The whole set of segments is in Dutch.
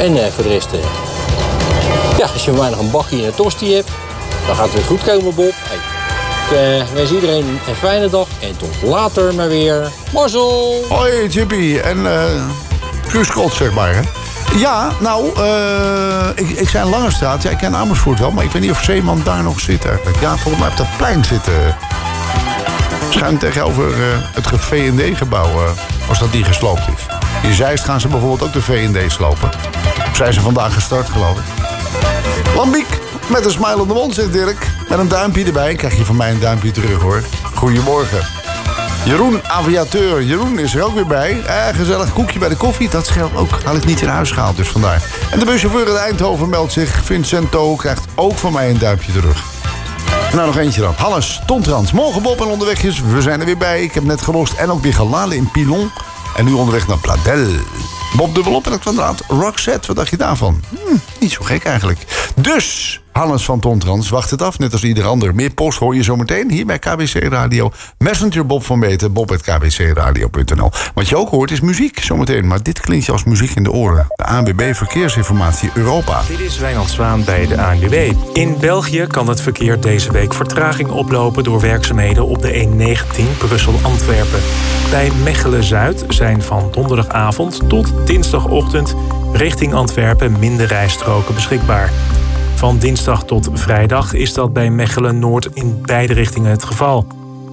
En voor de rest, ja, als je maar nog een bakje en een tosti hebt, dan gaat het weer goed komen, Bob. Hey, ik wens iedereen een fijne dag en tot later maar weer. Marcel! Hoi, Chippy. En Kruiskot, zeg maar, hè. Ja, nou, ik zei Langestraat. Ja, ik ken Amersfoort wel, maar ik weet niet of Zeeman daar nog zit eigenlijk. Ja, volgens mij op dat plein zitten. Schuin tegenover het V&D-gebouw, als dat niet gesloopt is. In Zeist gaan ze bijvoorbeeld ook de V&D slopen. Of zijn ze vandaag gestart, geloof ik. Lambiek, met een smile op de mond, zegt Dirk. Met een duimpje erbij. Krijg je van mij een duimpje terug, hoor. Goedemorgen. Jeroen, aviateur. Jeroen is er ook weer bij. Gezellig koekje bij de koffie. Dat scheelt ook. Had ik niet in huis gehaald, dus vandaar. En de buschauffeur uit Eindhoven meldt zich. Vincento krijgt ook van mij een duimpje terug. Nou, nog eentje dan. Hannes, Tontrans. Morgen Bob en onderwegjes. We zijn er weer bij. Ik heb net gelost en ook weer geladen in Pilon. En nu onderweg naar Pladel. Bob dubbelop en het kwadraat. Roxette, wat dacht je daarvan? Niet zo gek eigenlijk. Dus, Hannes van Tontrans, wacht het af. Net als ieder ander. Meer post hoor je zometeen hier bij KBC Radio. Messenger Bob van Beeten, bob@kbcradio.nl. Wat je ook hoort is muziek zometeen. Maar dit klinkt je als muziek in de oren. De ANWB Verkeersinformatie Europa. Dit is Wijnand Zwaan bij de ANWB. In België kan het verkeer deze week vertraging oplopen door werkzaamheden op de E19 Brussel-Antwerpen. Bij Mechelen-Zuid zijn van donderdagavond tot dinsdagochtend richting Antwerpen minder rijstroken beschikbaar. Van dinsdag tot vrijdag is dat bij Mechelen-Noord in beide richtingen het geval.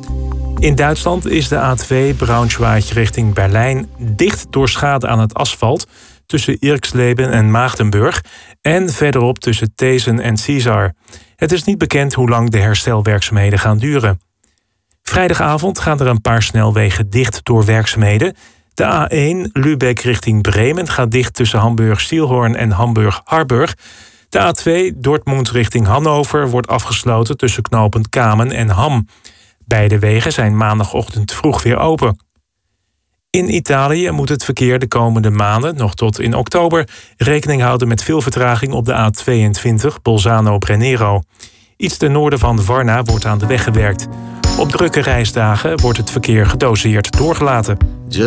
In Duitsland is de A2 Braunschweig richting Berlijn dicht door schade aan het asfalt tussen Irksleben en Maagdenburg en verderop tussen Theesen en Caesar. Het is niet bekend hoe lang de herstelwerkzaamheden gaan duren. Vrijdagavond gaan er een paar snelwegen dicht door werkzaamheden. De A1 Lübeck richting Bremen gaat dicht tussen Hamburg-Stielhorn en Hamburg-Harburg. De A2 Dortmund richting Hannover wordt afgesloten tussen knooppunt Kamen en Ham. Beide wegen zijn maandagochtend vroeg weer open. In Italië moet het verkeer de komende maanden, nog tot in oktober, rekening houden met veel vertraging op de A22 Bolzano-Brennero. Iets ten noorden van Varna wordt aan de weg gewerkt. Op drukke reisdagen wordt het verkeer gedoseerd doorgelaten.